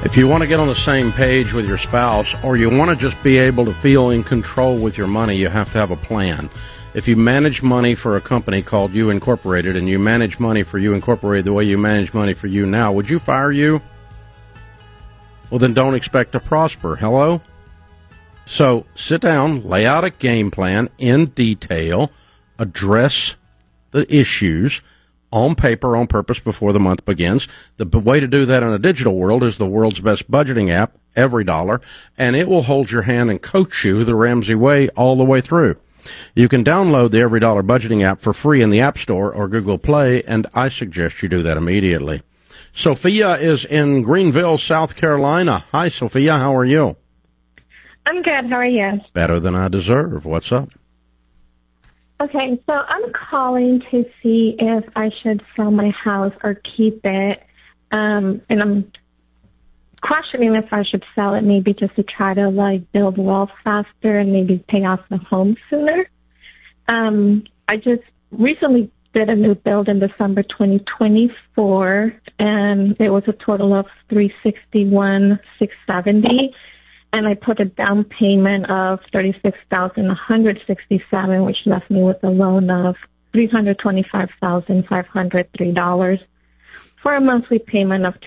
If you want to get on the same page with your spouse, or you want to just be able to feel in control with your money, you have to have a plan. If you manage money for a company called You Incorporated, and you manage money for You Incorporated the way you manage money for you now, would you fire you? Well, then don't expect to prosper. Hello? So sit down, lay out a game plan in detail, address the issues on paper, on purpose, before the month begins. The way to do that in a digital world is the world's best budgeting app, EveryDollar, and it will hold your hand and coach you the Ramsey way all the way through. You can download the EveryDollar budgeting app for free in the App Store or Google Play, and I suggest you do that immediately. Sophia is in Greenville, South Carolina. Hi, Sophia. How are you? I'm good. How are you? Better than I deserve. What's up? Okay, so I'm calling to see if I should sell my house or keep it. And I'm questioning if I should sell it, maybe just to try to build wealth faster and maybe pay off the home sooner. I just recently did a new build in December 2024, and it was a total of $361,670. And I put a down payment of $36,167, which left me with a loan of $325,503 for a monthly payment of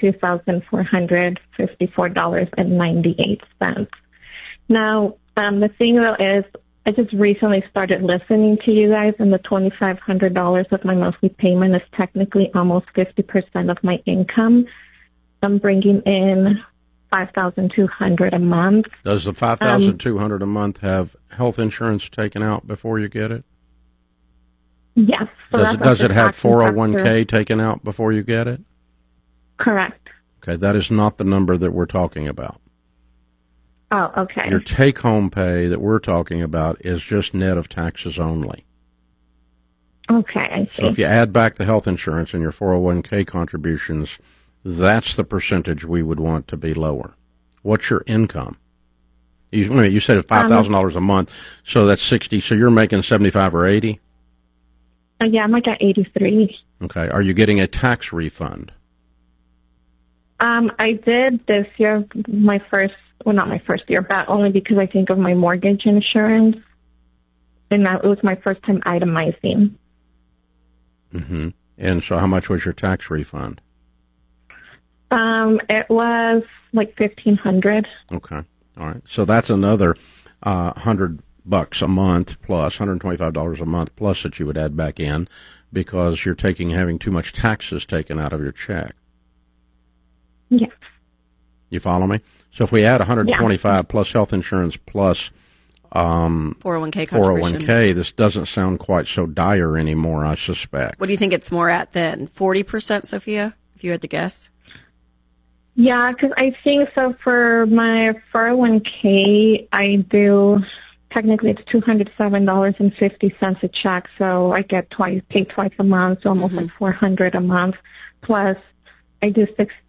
$2,454.98. Now, the thing though is, I just recently started listening to you guys, and the $2,500 of my monthly payment is technically almost 50% of my income. I'm bringing in $5,200 a month. Does the $5,200 a month have health insurance taken out before you get it? Yes. So does it have 401k taken out before you get it? Correct. Okay, that is not the number that we're talking about. Oh, okay. Your take-home pay that we're talking about is just net of taxes only. Okay, I see. So if you add back the health insurance and your 401k contributions, that's the percentage we would want to be lower. What's your income? You said $5,000 a month, so that's 60. So you're making 75 or 80? Yeah, I'm at 83. Okay. Are you getting a tax refund? I did this year, not my first year, but only because I think of my mortgage insurance, and it was my first time itemizing. Mm-hmm. And so how much was your tax refund? It was like $1,500. Okay. All right. So that's another $100 a month plus $125 a month plus that you would add back in because you're having too much taxes taken out of your check. Yes. You follow me? So if we add 125 plus health insurance plus 401k contribution. 401k, this doesn't sound quite so dire anymore, I suspect. What do you think it's more at then? 40%, Sophia, if you had to guess? Yeah, because I think so for my 401k, I do, technically it's $207.50 a check, so I get paid twice a month, so almost like $400 a month. Plus, I do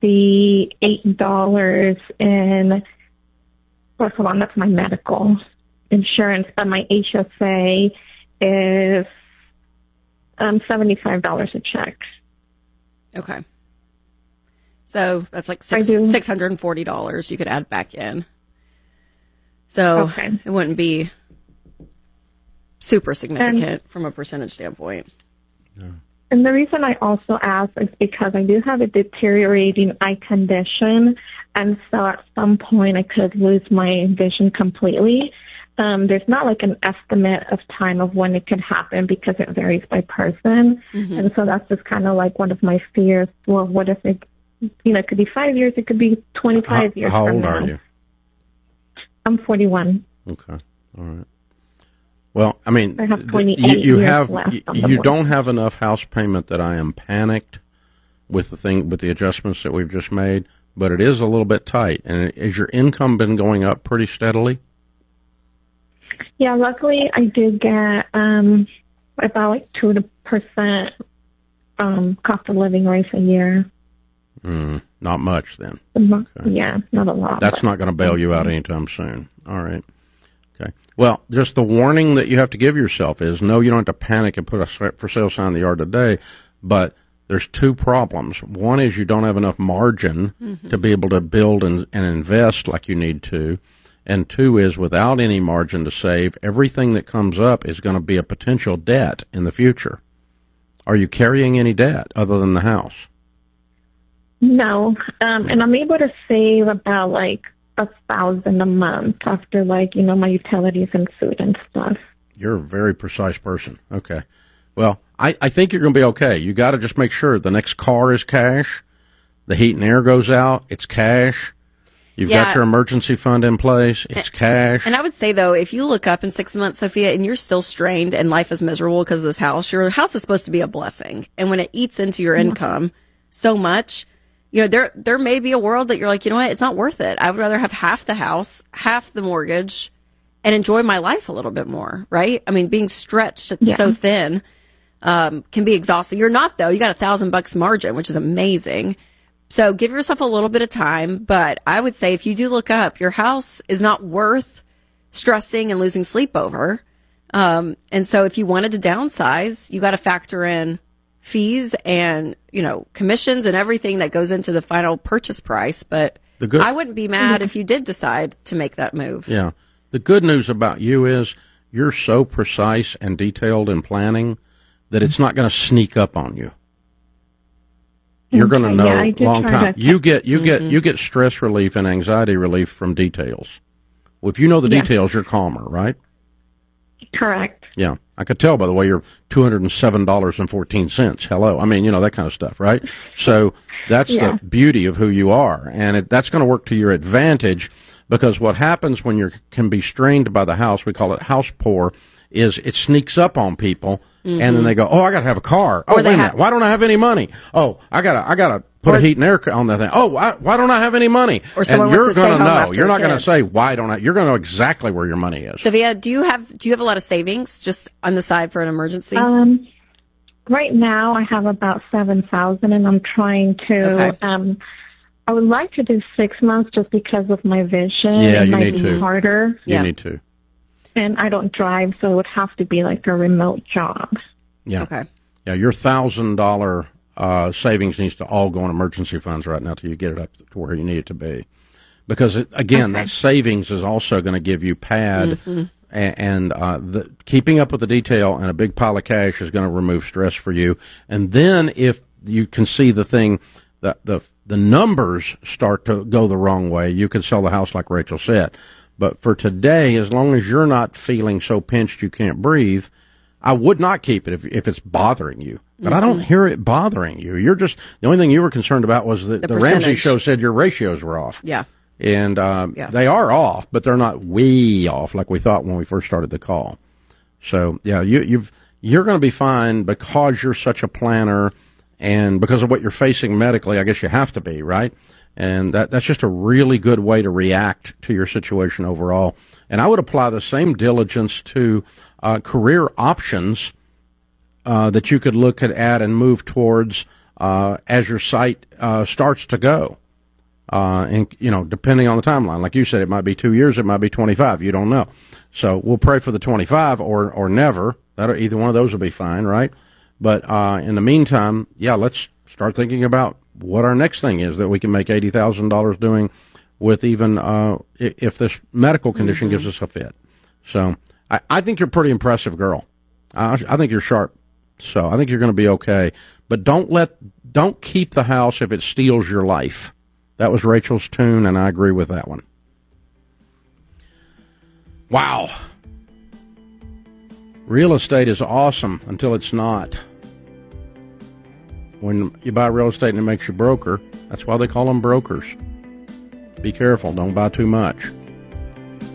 $68 in, hold on, that's my medical insurance, but my HSA is $75 a check. Okay. So that's like $640 you could add back in. So it wouldn't be super significant from a percentage standpoint. No. And the reason I also ask is because I do have a deteriorating eye condition, and so at some point I could lose my vision completely. There's not like an estimate of time of when it could happen because it varies by person. And so that's just kind of like one of my fears. Well, what if it could be 5 years, it could be 25 years. How old are you? I'm 41. Okay. All right. Well, I mean, I have 28 years left on the board. Don't have enough house payment that I am panicked with the adjustments that we've just made, but it is a little bit tight. And has your income been going up pretty steadily? Yeah, luckily I did get about 2% cost of living raise a year. Not much then. Okay. Yeah, not a lot. That's not going to bail you out anytime soon. All right. Okay. Well, just the warning that you have to give yourself is, no, you don't have to panic and put a for sale sign in the yard today, but there's two problems. One is you don't have enough margin to be able to build and invest like you need to. And two is without any margin to save, everything that comes up is going to be a potential debt in the future. Are you carrying any debt other than the house? No. And I'm able to save about like $1,000 a month after like, my utilities and food and stuff. You're a very precise person. Okay. Well, I think you're going to be okay. You got to just make sure the next car is cash. The heat and air goes out. It's cash. You've got your emergency fund in place. It's cash. And I would say, though, if you look up in 6 months, Sophia, and you're still strained and life is miserable because of this house, your house is supposed to be a blessing. And when it eats into your income so much, there may be a world that you're like, you know what, it's not worth it. I would rather have half the house, half the mortgage, and enjoy my life a little bit more, right? I mean, being stretched so thin can be exhausting. You're not, though. You got $1,000 margin, which is amazing. So give yourself a little bit of time, but I would say if you do look up, your house is not worth stressing and losing sleep over. And so if you wanted to downsize, you got to factor in fees and, commissions and everything that goes into the final purchase price. But I wouldn't be mad if you did decide to make that move. Yeah. The good news about you is you're so precise and detailed in planning that it's not going to sneak up on you. You're going to know long time. You get stress relief and anxiety relief from details. Well, if you know the details, you're calmer, right? Correct. Yeah. I could tell by the way you're $207.14. Hello. I mean, that kind of stuff, right? So that's the beauty of who you are. And that's going to work to your advantage because what happens when you can be strained by the house, we call it house poor, is it sneaks up on people. And then they go, oh, I got to have a car. Oh, wait a minute. Why don't I have any money? Oh, I gotta put a heat and air on that thing. Oh, why don't I have any money? Or and you're going to know. You're not going to say, why don't I? You're going to know exactly where your money is. Sophia, do you have a lot of savings just on the side for an emergency? Right now I have about $7,000 and I'm trying to, I would like to do 6 months just because of my vision. Yeah, you need to. Harder. You need to. And I don't drive, so it would have to be like a remote job. Yeah. Okay. Yeah, your $1,000 savings needs to all go in emergency funds right now till you get it up to where you need it to be. Because, that savings is also going to give you pad, and keeping up with the detail and a big pile of cash is going to remove stress for you. And then if you can see the thing, the numbers start to go the wrong way, you can sell the house like Rachel said. But for today, as long as you're not feeling so pinched you can't breathe, I would not keep it if it's bothering you. But I don't hear it bothering you. You're just, the only thing you were concerned about was that the Ramsey show said your ratios were off. Yeah. And they are off, but they're not way off like we thought when we first started the call. So, yeah, you're going to be fine because you're such a planner and because of what you're facing medically. I guess you have to be, right? And that's just a really good way to react to your situation overall. And I would apply the same diligence to career options that you could look at and move towards as your site starts to go. And, depending on the timeline. Like you said, it might be 2 years, it might be 25. You don't know. So we'll pray for the 25 or never. Either one of those will be fine, right? But in the meantime, let's start thinking about what our next thing is that we can make $80,000 doing with even if this medical condition gives us a fit. So I think you're a pretty impressive girl. I think you're sharp. So I think you're going to be okay. But don't keep the house if it steals your life. That was Rachel's tune, and I agree with that one. Wow. Real estate is awesome until it's not. When you buy real estate and it makes you broker, that's why they call them brokers. Be careful. Don't buy too much.